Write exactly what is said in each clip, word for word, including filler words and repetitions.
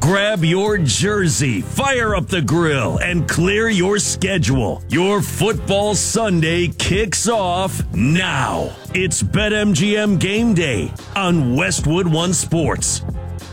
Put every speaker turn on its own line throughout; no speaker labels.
Grab your jersey, fire up the grill, and clear your schedule. Your football Sunday kicks off now. It's BetMGM Game Day on Westwood One Sports.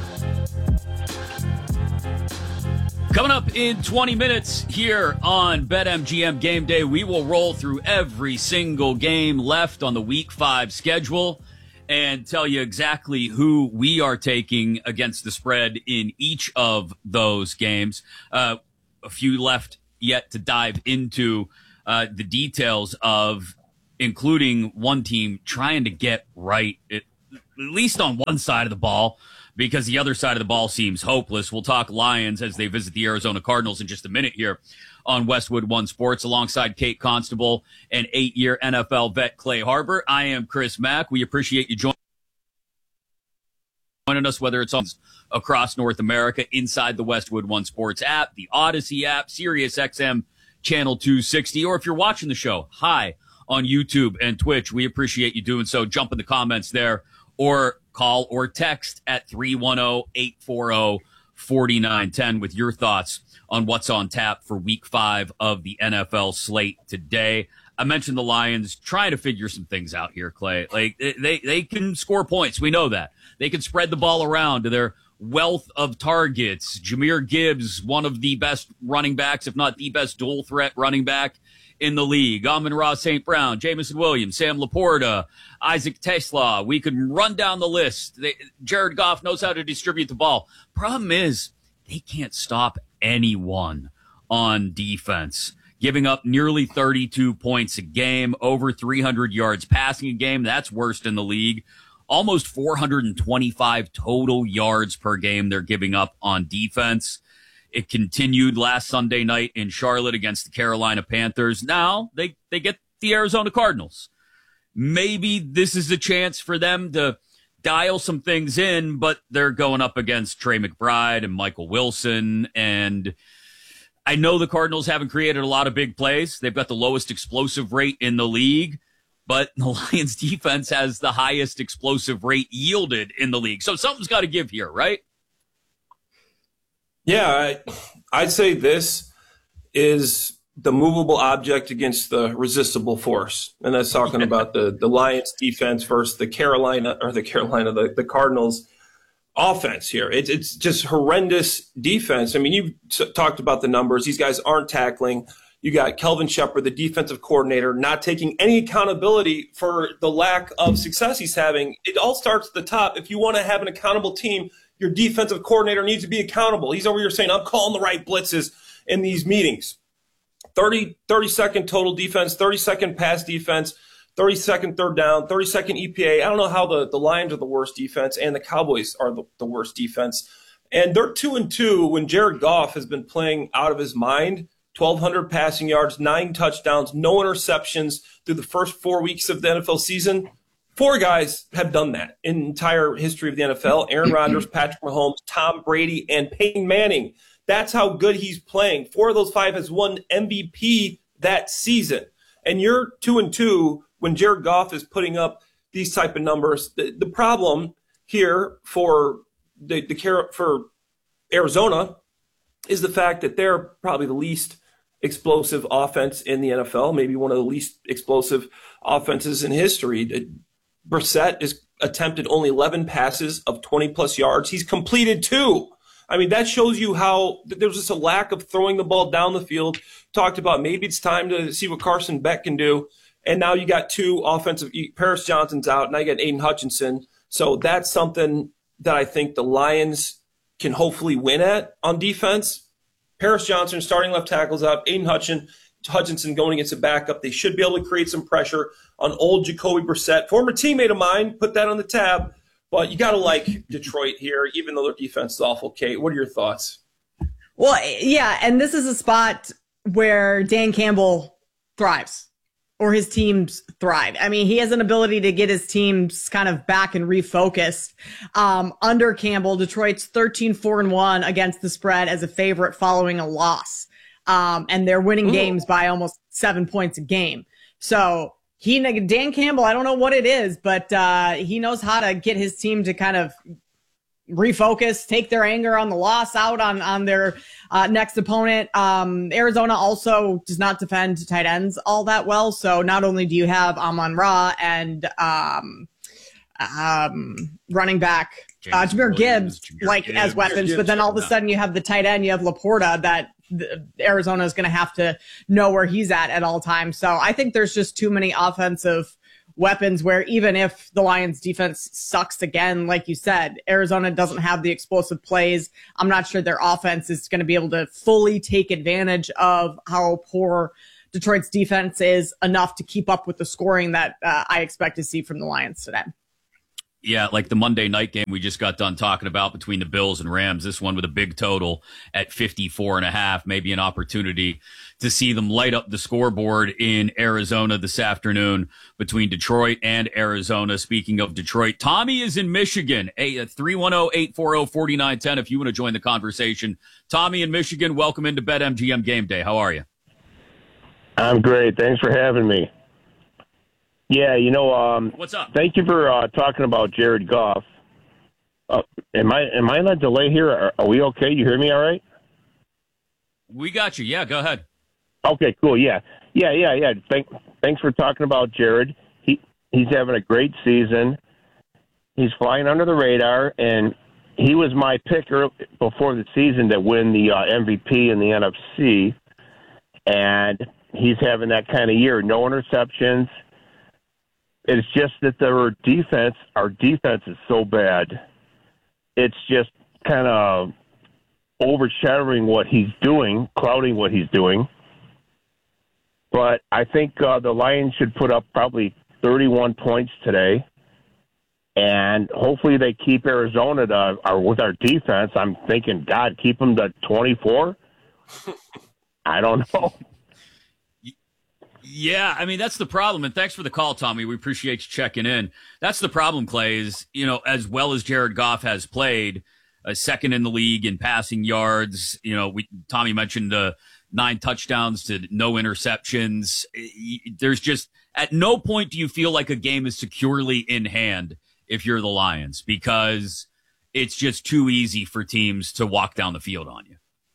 Coming up in twenty minutes here on BetMGM Game Day, we will roll through every single game left on the Week five schedule and tell you exactly who we are taking against the spread in each of those games. Uh, a few left yet to dive into uh, the details of, including one team trying to get right, at, at least on one side of the ball, because the other side of the ball seems hopeless. We'll talk Lions as they visit the Arizona Cardinals in just a minute here on Westwood One Sports alongside Kate Constable and eight-year N F L vet Clay Harbor. I am Chris Mack. We appreciate you joining us, whether it's on across North America, inside the Westwood One Sports app, the Odyssey app, Sirius X M Channel two sixty, or if you're watching the show, hi, on YouTube and Twitch. We appreciate you doing so. Jump in the comments there or call or text at three one zero, eight four zero, four nine one zero with your thoughts on what's on tap for week five of the N F L slate today. I mentioned the Lions trying to figure some things out here, Clay. Like they, they can score points. We know that. They can spread the ball around to their wealth of targets. Jahmyr Gibbs, one of the best running backs, if not the best dual threat running back in the league. Amon-Ra Saint Brown, Jameson Williams, Sam Laporta, Isaac Tesla. We could run down the list. They, Jared Goff knows how to distribute the ball. Problem is, they can't stop anyone on defense. Giving up nearly thirty-two points a game, over three hundred yards passing a game. That's worst in the league. Almost four hundred twenty-five total yards per game they're giving up on defense. It continued last Sunday night in Charlotte against the Carolina Panthers. Now they, they get the Arizona Cardinals. Maybe this is a chance for them to dial some things in, but they're going up against Trey McBride and Michael Wilson. And I know the Cardinals haven't created a lot of big plays. They've got the lowest explosive rate in the league, but the Lions defense has the highest explosive rate yielded in the league. So something's got to give here, right?
Yeah, I, I'd say this is the movable object against the resistible force. And that's talking about the, the Lions defense versus the Carolina or the Carolina, the, the Cardinals offense here. It, it's just horrendous defense. I mean, you talked about the numbers. These guys aren't tackling. You got Kelvin Shepard, the defensive coordinator, not taking any accountability for the lack of success he's having. It all starts at the top. If you want to have an accountable team, your defensive coordinator needs to be accountable. He's over here saying, I'm calling the right blitzes in these meetings. thirty, thirty second total defense, thirty second pass defense, thirty second third down, thirty second E P A. I don't know how the, the Lions are the worst defense and the Cowboys are the, the worst defense. And they're two and two when Jared Goff has been playing out of his mind. twelve hundred passing yards, nine touchdowns, no interceptions through the first four weeks of the N F L season. Four guys have done that in the entire history of the N F L. Aaron Rodgers, Patrick Mahomes, Tom Brady, and Peyton Manning. That's how good he's playing. Four of those five has won M V P that season. And you're two and two when Jared Goff is putting up these type of numbers. The, the problem here for the, the for Arizona is the fact that they're probably the least explosive offense in the N F L, maybe one of the least explosive offenses in history. Brissett has attempted only eleven passes of twenty plus yards. He's completed two. I mean, that shows you how there's just a lack of throwing the ball down the field. Talked about maybe it's time to see what Carson Beck can do. And now you got two offensive, Paris Johnson's out. Now you got Aiden Hutchinson. So that's something that I think the Lions can hopefully win at on defense. Paris Johnson, starting left tackles out. Aiden Hutchinson, Hutchinson going against a backup. They should be able to create some pressure on old Jacoby Brissett. Former teammate of mine, put that on the tab. But you got to like Detroit here, even though their defense is awful. Kate, what are your thoughts?
Well, yeah, and this is a spot where Dan Campbell thrives, or his teams thrive. I mean, he has an ability to get his teams kind of back and refocused. Um, under Campbell, Detroit's thirteen four and one against the spread as a favorite following a loss. Um, and they're winning Ooh. games by almost seven points a game. So he, Dan Campbell, I don't know what it is, but uh, he knows how to get his team to kind of refocus, take their anger on the loss out on, on their uh, next opponent. Um, Arizona also does not defend tight ends all that well. So not only do you have Amon-Ra and um, um, running back uh, Jahmyr Gibbs Jahmyr like Gibbs. as weapons, Gibbs, but then all of a sudden you have the tight end, you have Laporta that the, Arizona is going to have to know where he's at at all times. So I think there's just too many offensive weapons where even if the Lions defense sucks again, like you said, Arizona doesn't have the explosive plays. I'm not sure their offense is going to be able to fully take advantage of how poor Detroit's defense is enough to keep up with the scoring that uh, I expect to see from the Lions today.
Yeah, like the Monday night game we just got done talking about between the Bills and Rams, this one with a big total at fifty-four and a half, maybe an opportunity to see them light up the scoreboard in Arizona this afternoon between Detroit and Arizona. Speaking of Detroit, Tommy is in Michigan, three one zero, eight four zero, four nine one zero if you want to join the conversation. Tommy in Michigan, welcome into BetMGM Game Day. How are you?
I'm great. Thanks for having me. Yeah, you know, um,
what's up?
Thank you for uh, talking about Jared Goff. Uh, am I am I on a delay here? Are, are we okay? You hear me all right?
We got you. Yeah, go ahead.
Okay, cool. Yeah, yeah, yeah, yeah. Thank, thanks for talking about Jared. He he's having a great season. He's flying under the radar, and he was my pick early, before the season to win the uh, M V P in the N F C. And he's having that kind of year. No interceptions. It's just that their defense, our defense is so bad. It's just kind of overshadowing what he's doing, clouding what he's doing. But I think uh, the Lions should put up probably thirty-one points today. And hopefully they keep Arizona to, or with our defense. I'm thinking, God, keep them to twenty-four? I don't know.
Yeah, I mean, that's the problem. And thanks for the call, Tommy. We appreciate you checking in. That's the problem, Clay, is, you know, as well as Jared Goff has played, uh, second in the league in passing yards, you know, we Tommy mentioned uh, nine touchdowns to no interceptions. There's just, at no point do you feel like a game is securely in hand if you're the Lions, because it's just too easy for teams to walk down the field on you.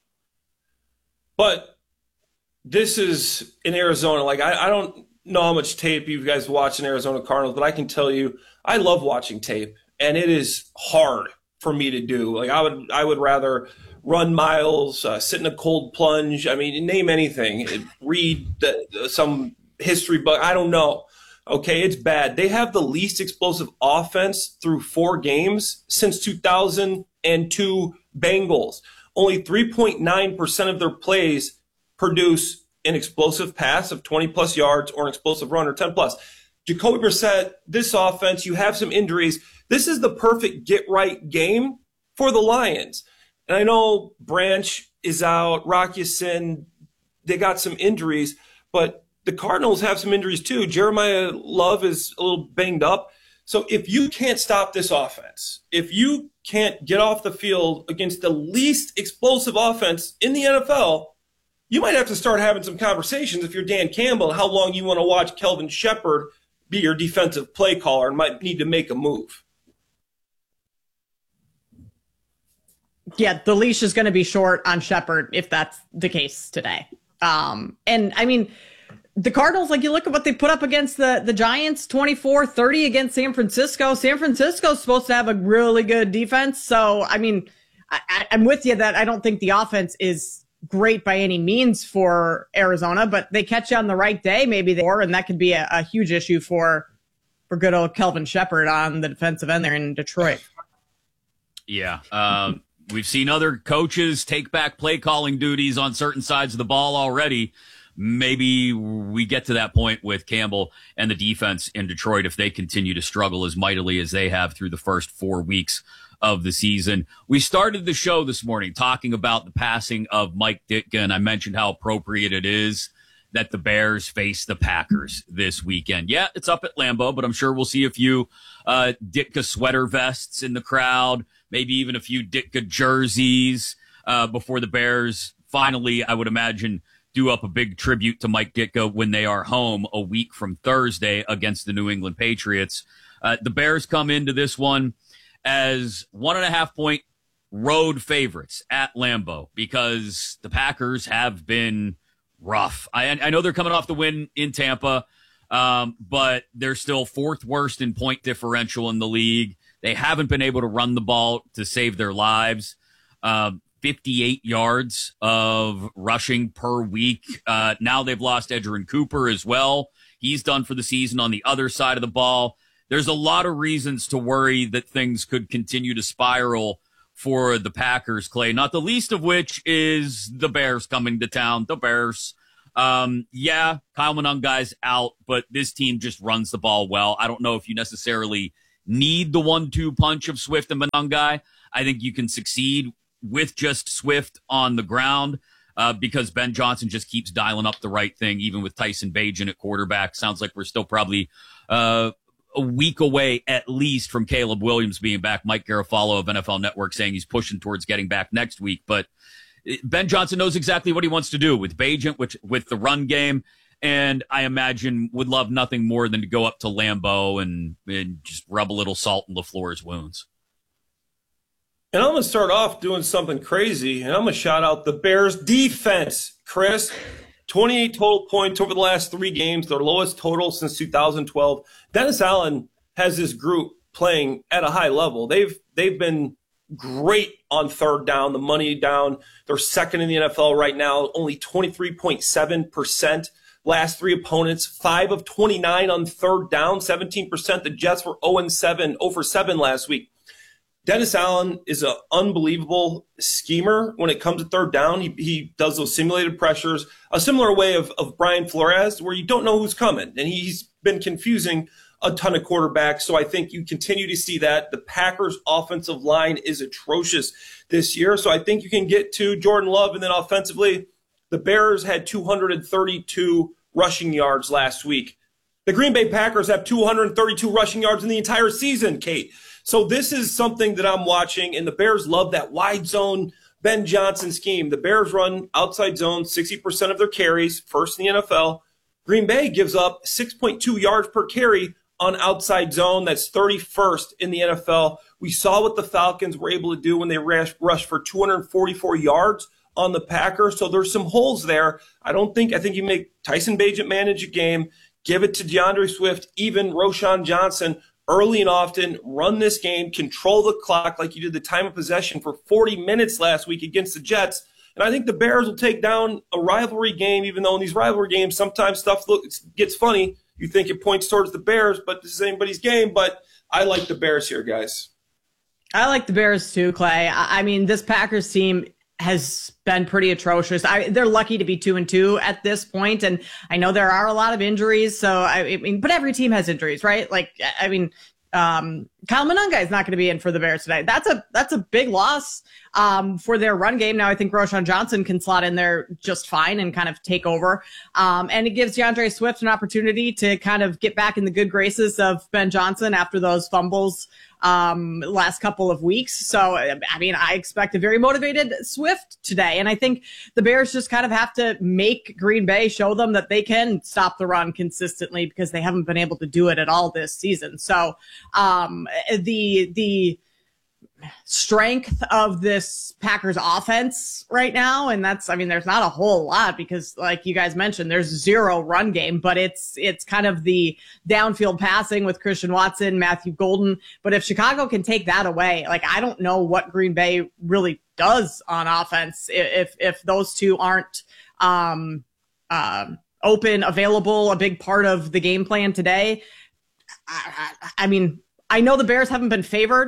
But this is in Arizona. Like, I, I don't know how much tape you guys watch in Arizona Cardinals, but I can tell you I love watching tape, and it is hard for me to do. Like, I would I would rather run miles, uh, sit in a cold plunge. I mean, name anything. Read the, some history book. I don't know. Okay, it's bad. They have the least explosive offense through four games since two thousand two Bengals. Only three point nine percent of their plays produce an explosive pass of twenty plus yards or an explosive run or ten plus. Jacoby Brissett, this offense, you have some injuries. This is the perfect get right game for the Lions. And I know Branch is out, Rock Ya-Sin, they got some injuries, but the Cardinals have some injuries too. Jeremiah Love is a little banged up. So if you can't stop this offense, if you can't get off the field against the least explosive offense in the N F L, you might have to start having some conversations if you're Dan Campbell how long you want to watch Kelvin Shepard be your defensive play caller and might need to make a move.
Yeah, the leash is going to be short on Shepard if that's the case today. Um, and, I mean, the Cardinals, like, you look at what they put up against the, the Giants, twenty-four thirty against San Francisco. San Francisco's supposed to have a really good defense. So, I mean, I, I'm with you that I don't think the offense is great by any means for Arizona, but they catch you on the right day, maybe they are, and that could be a, a huge issue for for good old Kelvin Shepard on the defensive end there in Detroit.
Yeah. Um, we've seen other coaches take back play calling duties on certain sides of the ball already. Maybe we get to that point with Campbell and the defense in Detroit if they continue to struggle as mightily as they have through the first four weeks of the season. We started the show this morning talking about the passing of Mike Ditka, and I mentioned how appropriate it is that the Bears face the Packers this weekend. Yeah, it's up at Lambeau, but I'm sure we'll see a few uh, Ditka sweater vests in the crowd, maybe even a few Ditka jerseys uh, before the Bears finally, I would imagine, do up a big tribute to Mike Ditka when they are home a week from Thursday against the New England Patriots. Uh, the Bears come into this one as one and a half point road favorites at Lambeau because the Packers have been rough. I, I know they're coming off the win in Tampa, um, but they're still fourth worst in point differential in the league. They haven't been able to run the ball to save their lives. Um, fifty-eight yards of rushing per week. Uh, now they've lost Edgerrin Cooper as well. He's done for the season on the other side of the ball. There's a lot of reasons to worry that things could continue to spiral for the Packers, Clay, not the least of which is the Bears coming to town. The Bears. Um, yeah, Kyle Monangai's out, but this team just runs the ball well. I don't know if you necessarily need the one two punch of Swift and Monangai. I think you can succeed with just Swift on the ground uh, because Ben Johnson just keeps dialing up the right thing, even with Tyson Bagent at quarterback. Sounds like we're still probably uh, a week away at least from Caleb Williams being back. Mike Garafolo of N F L Network saying he's pushing towards getting back next week. But Ben Johnson knows exactly what he wants to do with Bagent, which, with the run game, and I imagine would love nothing more than to go up to Lambeau and, and just rub a little salt in LaFleur's wounds.
And I'm going to start off doing something crazy, and I'm going to shout out the Bears defense, Chris. twenty-eight total points over the last three games, their lowest total since two thousand twelve. Dennis Allen has this group playing at a high level. They've they've been great on third down, the money down. They're second in the N F L right now, only twenty-three point seven percent. Last three opponents, five of twenty-nine on third down, seventeen percent. The Jets were oh and seven, oh for seven last week. Dennis Allen is an unbelievable schemer when it comes to third down. He, he does those simulated pressures, a similar way of, of Brian Flores, where you don't know who's coming. And he's been confusing a ton of quarterbacks. So I think you continue to see that. The Packers' offensive line is atrocious this year. So I think you can get to Jordan Love. And then offensively, the Bears had two hundred thirty-two rushing yards last week. The Green Bay Packers have two hundred thirty-two rushing yards in the entire season, Kate. So this is something that I'm watching, and the Bears love that wide zone Ben Johnson scheme. The Bears run outside zone sixty percent of their carries, first in the N F L. Green Bay gives up six point two yards per carry on outside zone. That's thirty-first in the N F L. We saw what the Falcons were able to do when they rushed for two hundred forty-four yards on the Packers. So there's some holes there. I don't think, I think you make Tyson Bagent manage a game, give it to DeAndre Swift, even Roschon Johnson, early and often, run this game, control the clock like you did the time of possession for forty minutes last week against the Jets. And I think the Bears will take down a rivalry game, even though in these rivalry games, sometimes stuff looks, gets funny. You think it points towards the Bears, but this is anybody's game. But I like the Bears here, guys.
I like the Bears too, Clay. I mean, this Packers team has been pretty atrocious. I, they're lucky to be two and two at this point, and I know there are a lot of injuries. So I mean, but every team has injuries, right? Like, I mean, um, Kyle Monangai is not going to be in for the Bears today. That's a that's a big loss um, for their run game. Now I think Roschon Johnson can slot in there just fine and kind of take over, um, and it gives DeAndre Swift an opportunity to kind of get back in the good graces of Ben Johnson after those fumbles um, last couple of weeks. So, I mean, I expect a very motivated Swift today. And I think the Bears just kind of have to make Green Bay show them that they can stop the run consistently because they haven't been able to do it at all this season. So, um, the, the, strength of this Packers offense right now. And that's, I mean, there's not a whole lot because like you guys mentioned, there's zero run game, but it's, it's kind of the downfield passing with Christian Watson, Matthew Golden. But if Chicago can take that away, like, I don't know what Green Bay really does on offense if, if those two aren't, um, um, open, available, a big part of the game plan today. I, I, I mean, I know the Bears haven't been favored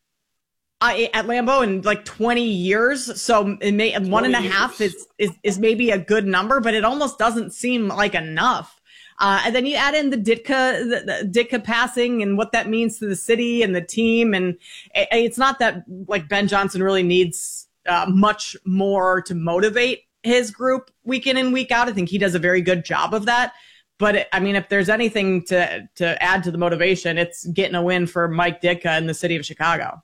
Uh, at Lambeau in like twenty years. So it may, one and a half is, is, is maybe a good number, but it almost doesn't seem like enough. Uh, and then you add in the Ditka, the, the Ditka passing and what that means to the city and the team. And it, it's not that like Ben Johnson really needs uh, much more to motivate his group week in and week out. I think he does a very good job of that. But it, I mean, if there's anything to, to add to the motivation, it's getting a win for Mike Ditka in the city of Chicago.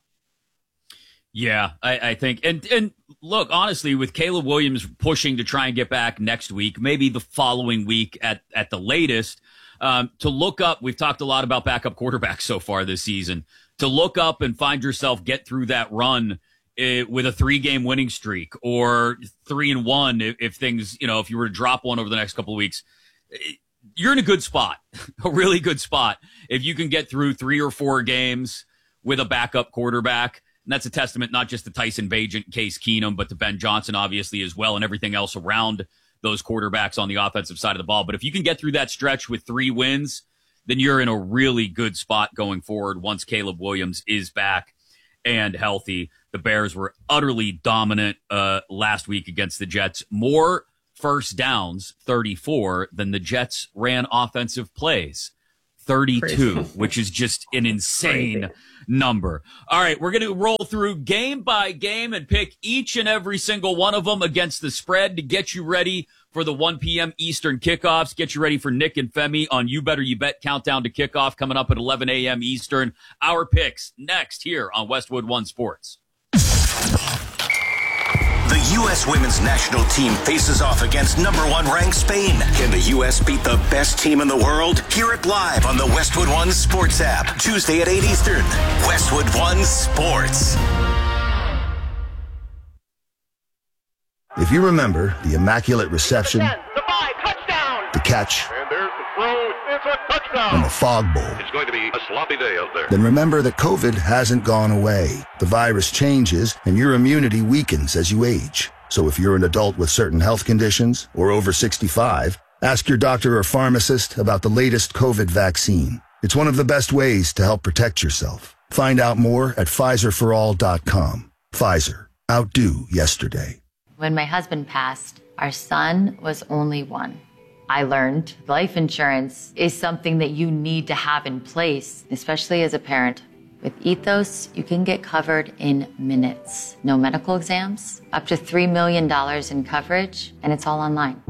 Yeah, I, I think. And and look, honestly, with Caleb Williams pushing to try and get back next week, maybe the following week at, at the latest, um, to look up, we've talked a lot about backup quarterbacks so far this season, to look up and find yourself get through that run uh, with a three-game winning streak or three and one if, if things, you know, if you were to drop one over the next couple of weeks, you're in a good spot, a really good spot. If you can get through three or four games with a backup quarterback, and that's a testament not just to Tyson Bagent, Case Keenum, but to Ben Johnson, obviously, as well, and everything else around those quarterbacks on the offensive side of the ball. But if you can get through that stretch with three wins, then you're in a really good spot going forward once Caleb Williams is back and healthy. The Bears were utterly dominant uh, last week against the Jets. More first downs, thirty-four, than the Jets ran offensive plays, thirty-two, Crazy. Which is just an insane Crazy. number. All right, we're going to roll through game by game and pick each and every single one of them against the spread to get you ready for the one p.m. Eastern kickoffs, get you ready for Nick and Femi on You Better You Bet Countdown to Kickoff coming up at eleven a.m. Eastern. Our picks next here on Westwood One Sports.
The U S women's national team faces off against number one ranked Spain. Can the U S beat the best team in the world? Hear it live on the Westwood One Sports app, Tuesday at eight Eastern. Westwood One Sports.
If you remember the immaculate reception,
the five, touchdown,
the catch,
and there's the throw, it's a touchdown,
and the fog bowl,
it's going to be a sloppy day out there.
Then remember that COVID hasn't gone away. The virus changes, and your immunity weakens as you age. So if you're an adult with certain health conditions or over sixty-five, ask your doctor or pharmacist about the latest COVID vaccine. It's one of the best ways to help protect yourself. Find out more at Pfizer for all dot com. Pfizer. Outdo yesterday.
When my husband passed, our son was only one. I learned life insurance is something that you need to have in place, especially as a parent. With Ethos, you can get covered in minutes. No medical exams, up to three million dollars in coverage, and it's all online.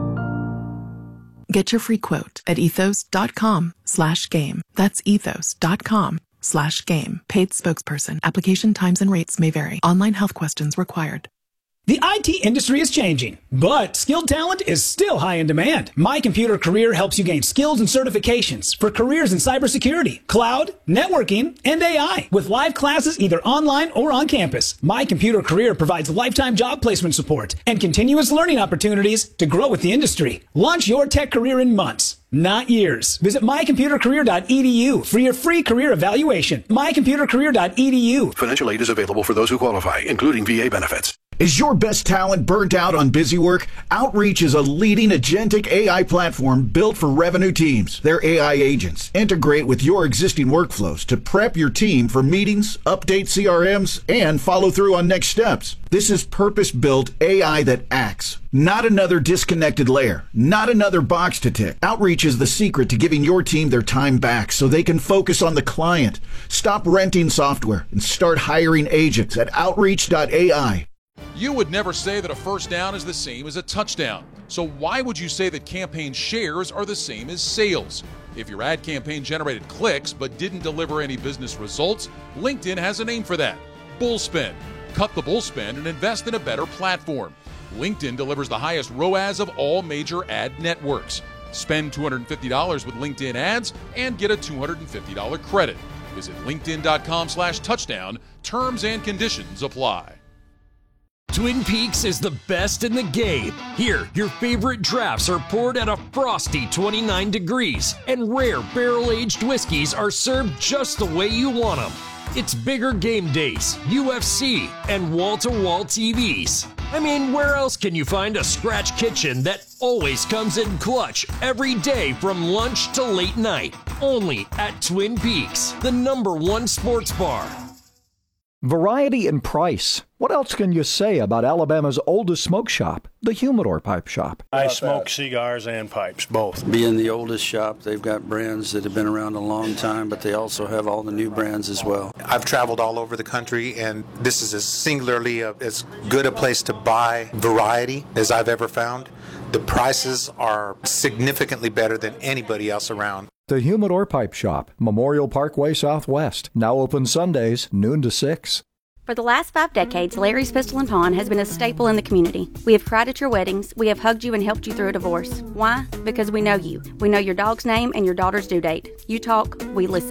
Get your free quote at ethos.com slash game. That's ethos.com slash game. Paid spokesperson. Application times and rates may vary. Online health questions required.
The I T industry is changing, but skilled talent is still high in demand. My Computer Career helps you gain skills and certifications for careers in cybersecurity, cloud, networking, and A I with live classes either online or on campus. My Computer Career provides lifetime job placement support and continuous learning opportunities to grow with the industry. Launch your tech career in months, not years. Visit my computer career dot e d u for your free career evaluation. my computer career dot e d u.
Financial aid is available for those who qualify, including V A benefits.
Is your best talent burnt out on busy work? Outreach is a leading agentic A I platform built for revenue teams. Their A I agents integrate with your existing workflows to prep your team for meetings, update C R Ms, and follow through on next steps. This is purpose-built A I that acts, not another disconnected layer, not another box to tick. Outreach is the secret to giving your team their time back so they can focus on the client. Stop renting software and start hiring agents at outreach dot A I.
You would never say that a first down is the same as a touchdown. So why would you say that campaign shares are the same as sales? If your ad campaign generated clicks but didn't deliver any business results, LinkedIn has a name for that: Bullspend. Cut the bullspend and invest in a better platform. LinkedIn delivers the highest R O A S of all major ad networks. Spend two hundred fifty dollars with LinkedIn ads and get a two hundred fifty dollars credit. Visit linkedin.com slash touchdown. Terms and conditions apply.
Twin Peaks is the best in the game. Here, your favorite drafts are poured at a frosty twenty-nine degrees, and rare barrel-aged whiskeys are served just the way you want them. It's bigger game days, U F C, and wall-to-wall T Vs. I mean, where else can you find a scratch kitchen that always comes in clutch every day from lunch to late night? Only at Twin Peaks, the number one sports bar.
Variety and price. What else can you say about Alabama's oldest smoke shop, the Humidor Pipe Shop?
I smoke cigars and pipes, both.
Being the oldest shop, they've got brands that have been around a long time, but they also have all the new brands as well.
I've traveled all over the country, and this is as singularly a, as good a place to buy variety as I've ever found. The prices are significantly better than anybody else around.
The Humidor Pipe Shop, Memorial Parkway Southwest, now open Sundays, noon to six.
For the last five decades, Larry's Pistol and Pawn has been a staple in the community. We have cried at your weddings. We have hugged you and helped you through a divorce. Why? Because we know you. We know your dog's name and your daughter's due date. You talk, we listen.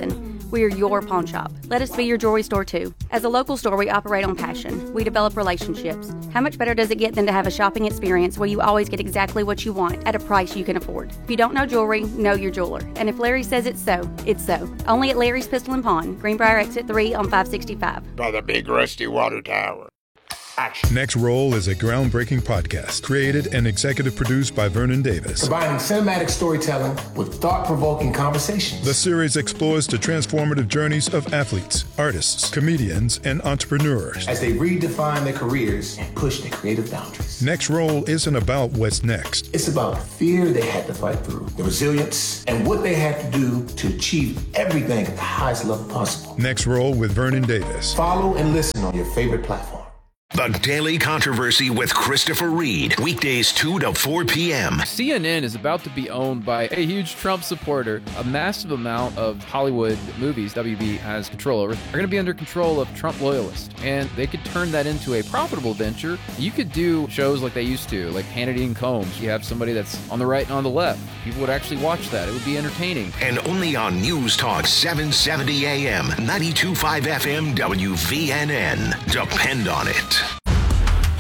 We are your pawn shop. Let us be your jewelry store too. As a local store, we operate on passion. We develop relationships. How much better does it get than to have a shopping experience where you always get exactly what you want at a price you can afford? If you don't know jewelry, know your jeweler. And if Larry says it's so, it's so. Only at Larry's Pistol and Pawn, Greenbrier Exit three on five sixty-five.
By the big rusty water tower.
Action. Next Roll is a groundbreaking podcast created and executive produced by Vernon Davis.
Combining cinematic storytelling with thought-provoking conversations.
The series explores the transformative journeys of athletes, artists, comedians, and entrepreneurs
as they redefine their careers and push their creative boundaries.
Next Roll isn't about what's next.
It's about the fear they had to fight through, the resilience, and what they had to do to achieve everything at the highest level possible.
Next Roll with Vernon Davis.
Follow and listen on your favorite platform.
The Daily Controversy with Christopher Reed. Weekdays two to four p.m.
C N N is about to be owned by a huge Trump supporter. A massive amount of Hollywood movies W B has control over are going to be under control of Trump loyalists. And they could turn that into a profitable venture. You could do shows like they used to, like Hannity and Combs. You have somebody that's on the right and on the left. People would actually watch that. It would be entertaining.
And only on News Talk seven seventy A M, ninety-two point five F M, W V N N. Depend on it.